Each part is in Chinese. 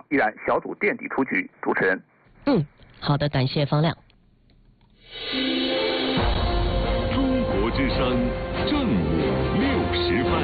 依然小组垫底出局。主持人。 好的，感谢方亮。 中国之声正午60分。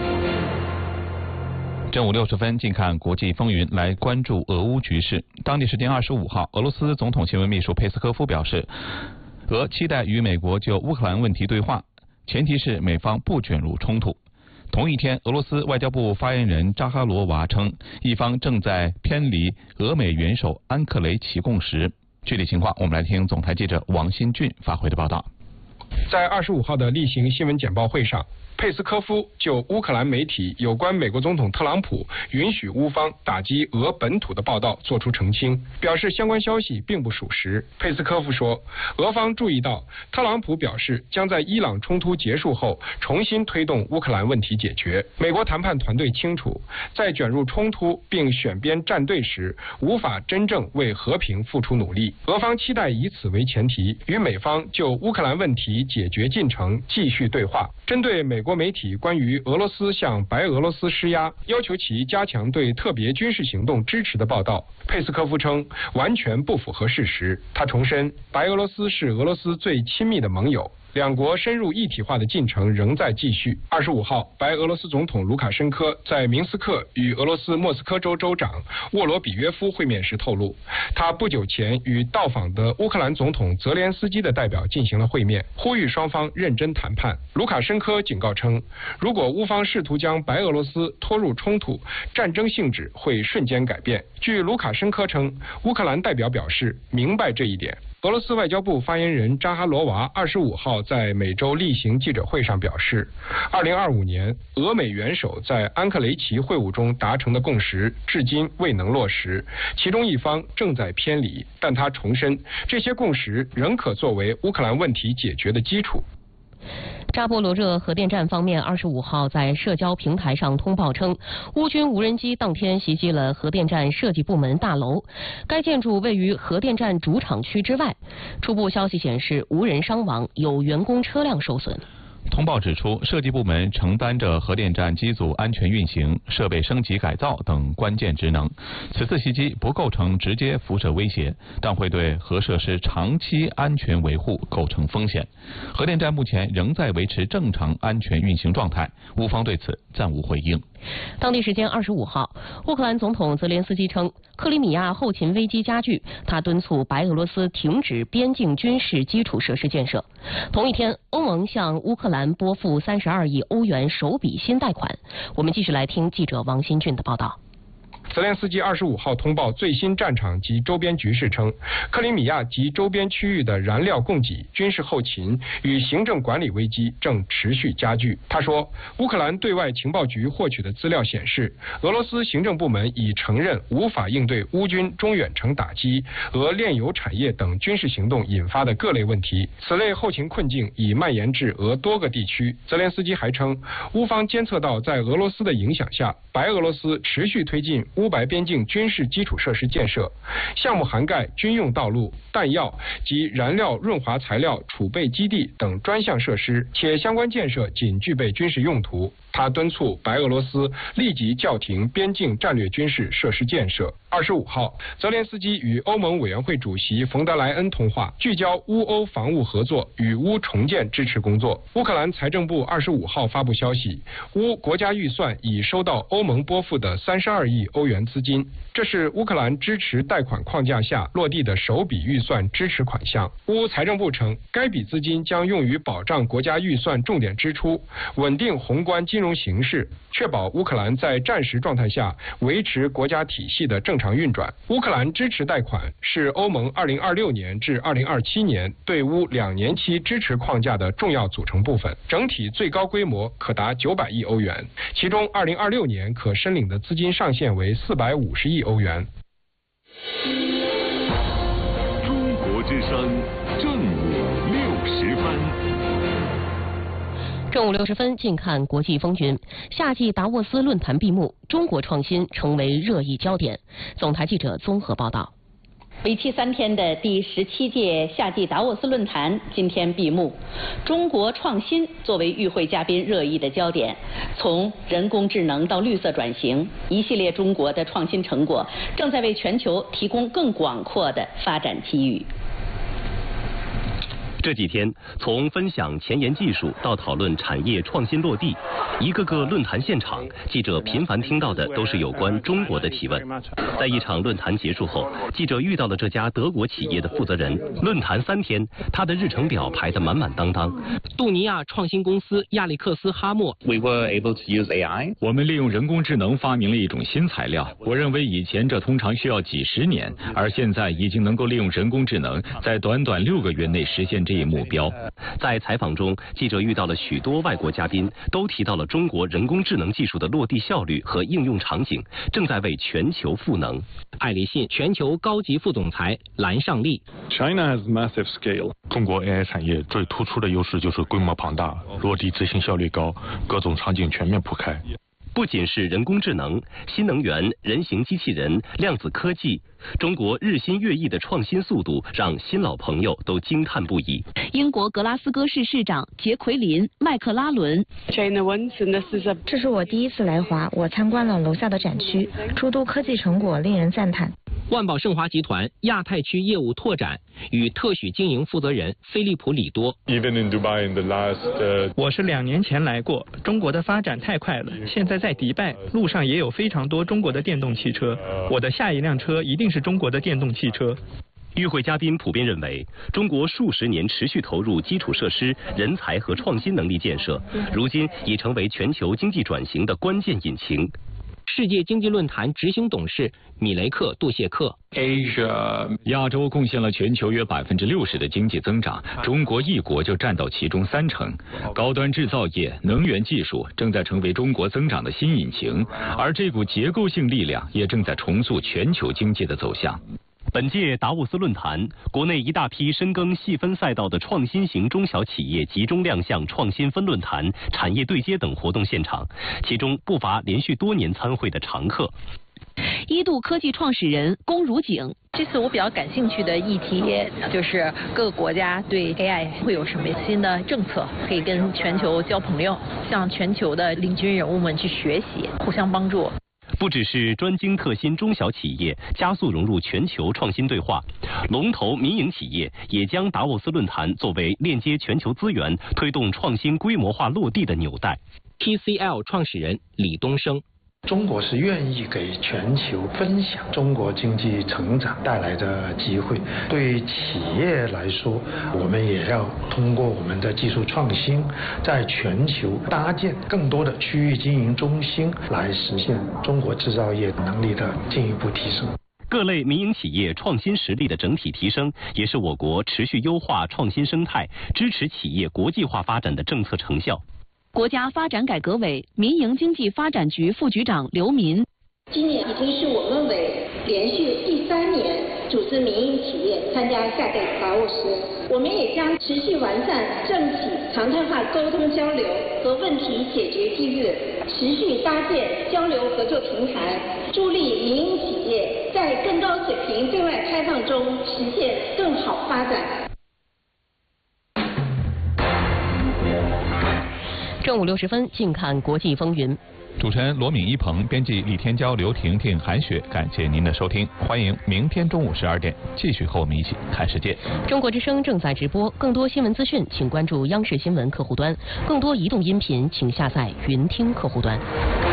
正午60分，近看国际风云，来关注俄乌局势。当地时间25号，俄罗斯总统新闻秘书佩斯科夫表示，俄期待与美国就乌克兰问题对话，前提是美方不卷入冲突。同一天，俄罗斯外交部发言人扎哈罗娃称，一方正在偏离俄美元首安克雷奇共识。具体情况，我们来听总台记者王新俊发回的报道。 在25号的例行新闻简报会上，佩斯科夫就乌克兰媒体有关美国总统特朗普允许乌方打击俄本土的报道作出澄清，表示相关消息并不属实。佩斯科夫说，俄方注意到特朗普表示将在伊朗冲突结束后重新推动乌克兰问题解决。美国谈判团队清楚，在卷入冲突并选边站队时，无法真正为和平付出努力。俄方期待以此为前提，与美方就乌克兰问题解决进程继续对话。针对美国媒体关于俄罗斯向白俄罗斯施压，要求其加强对特别军事行动支持的报道，佩斯科夫称完全不符合事实。他重申，白俄罗斯是俄罗斯最亲密的盟友，两国深入一体化的进程仍在继续。25号，白俄罗斯总统卢卡申科在明斯克与俄罗斯莫斯科州州长沃罗比约夫会面时透露，他不久前与到访的乌克兰总统泽连斯基的代表进行了会面，呼吁双方认真谈判。卢卡申科警告称，如果乌方试图将白俄罗斯拖入冲突，战争性质会瞬间改变。据卢卡申科称，乌克兰代表表示明白这一点。俄罗斯外交部发言人扎哈罗娃25号在美洲例行记者会上表示，2025年俄美元首在安克雷奇会晤中达成的共识至今未能落实，其中一方正在偏离，但他重申，这些共识仍可作为乌克兰问题解决的基础。 扎波罗热核电站方面25号在社交平台上通报称，乌军无人机当天袭击了核电站设计部门大楼，该建筑位于核电站主厂区之外。初步消息显示，无人伤亡，有员工车辆受损。 通报指出，设计部门承担着核电站机组安全运行、设备升级改造等关键职能。此次袭击不构成直接辐射威胁，但会对核设施长期安全维护构成风险。核电站目前仍在维持正常安全运行状态，乌方对此暂无回应。 当地时间25号，乌克兰总统泽连斯基称，克里米亚后勤危机加剧，他敦促白俄罗斯停止边境军事基础设施建设。同一天，欧盟向乌克兰拨付32亿欧元首笔新贷款。我们继续来听记者王新俊的报道。 泽连斯基25号通报最新战场及周边局势称，克里米亚及周边区域的燃料供给、军事后勤与行政管理危机正持续加剧。他说，乌克兰对外情报局获取的资料显示，俄罗斯行政部门已承认无法应对乌军中远程打击、俄炼油产业等军事行动引发的各类问题，此类后勤困境已蔓延至俄多个地区。泽连斯基还称，乌方监测到在俄罗斯的影响下，白俄罗斯持续推进乌白边境军事基础设施建设，项目涵盖军用道路、弹药及燃料润滑材料储备基地等专项设施，且相关建设仅具备军事用途。他敦促白俄罗斯立即叫停边境战略军事设施建设。25号，泽连斯基与欧盟委员会主席冯德莱恩通话，聚焦乌欧防务合作与乌重建支持工作。乌克兰财政部25号发布消息，乌国家预算已收到欧盟拨付的32亿欧元资金，这是乌克兰支持贷款框架下落地的首笔预算支持款项。乌财政部称，该笔资金将用于保障国家预算重点支出，稳定宏观金融形势，确保乌克兰在战时状态下维持国家体系的正常运转。乌克兰支持贷款是欧盟2026年至2027年对乌2年期支持框架的重要组成部分，整体最高规模可达900亿欧元，其中2026年可申领的资金上限为450亿欧元。 中国之声正午60分。 正午60分，近看国际风云。夏季达沃斯论坛闭幕，中国创新成为热议焦点。总台记者综合报道。 为期3天的第17届夏季达沃斯论坛今天闭幕，中国创新作为与会嘉宾热议的焦点。从人工智能到绿色转型，一系列中国的创新成果正在为全球提供更广阔的发展机遇。 这几天，从分享前沿技术到讨论产业创新落地，一个个论坛现场，记者频繁听到的都是有关中国的提问。在一场论坛结束后，记者遇到了这家德国企业的负责人。论坛3天，他的日程表排得满满当当。 杜尼亚创新公司亚历克斯·哈默 We were able to use AI. 我们利用人工智能发明了一种新材料。我认为以前这通常需要几10年，而现在已经能够利用人工智能，在短短6个月内实现这一目标。 在采访中，记者遇到了许多外国嘉宾，都提到了中国人工智能技术的落地效率和应用场景，正在为全球赋能。 爱立信全球高级副总裁蓝尚利 China has massive scale. 中国 AI 产业最突出的优势就是规模庞大，落地执行效率高，各种场景全面铺开。 不仅是人工智能、新能源、人形机器人、量子科技，中国日新月异的创新速度让新老朋友都惊叹不已。 英国格拉斯哥市市长杰奎琳·麦克拉伦， 这是我第1次来华，我参观了楼下的展区，诸多科技成果令人赞叹。 万宝盛华集团亚太区业务拓展与特许经营负责人菲利普·里多。 我是2年前来过，中国的发展太快了，现在在迪拜，路上也有非常多中国的电动汽车，我的下一辆车一定是中国的电动汽车。 与会嘉宾普遍认为，中国数10年持续投入基础设施、人才和创新能力建设，如今已成为全球经济转型的关键引擎。 世界经济论坛执行董事米雷克·杜谢克亚洲贡献了全球约60%的经济增长，中国一国就占到其中30%。高端制造业、能源技术正在成为中国增长的新引擎，而这股结构性力量也正在重塑全球经济的走向。 本届达沃斯论坛，国内一大批深耕细分赛道的创新型中小企业集中亮相创新分论坛、产业对接等活动现场，其中不乏连续多年参会的常客。 一度科技创始人龚如景， 这次我比较感兴趣的议题就是各个国家对 AI 会有什么新的政策，可以跟全球交朋友，向全球的领军人物们去学习，互相帮助。 不只是专精特新中小企业加速融入全球创新对话，龙头民营企业也将达沃斯论坛作为链接全球资源、推动创新规模化落地的纽带。 TCL 创始人李东生。 中国是愿意给全球分享中国经济成长带来的机会，对企业来说，我们也要通过我们的技术创新，在全球搭建更多的区域经营中心，来实现中国制造业能力的进一步提升。 各类民营企业创新实力的整体提升，也是我国持续优化创新生态、支持企业国际化发展的政策成效。 国家发展改革委民营经济发展局副局长刘民， 今年已经是我们委连续第3年组织民营企业参加下个达沃斯，我们也将持续完善政企常态化沟通交流和问题解决机制，持续搭建交流合作平台，助力民营企业在更高水平对外开放中实现更好发展。 正午60分，静看国际风云。 主持人罗敏、一鹏，编辑李天骄、刘婷婷、韩雪，感谢您的收听，欢迎明天中午12点继续和我们一起看世界。 中国之声正在直播，更多新闻资讯，请关注央视新闻客户端；更多移动音频，请下载云听客户端。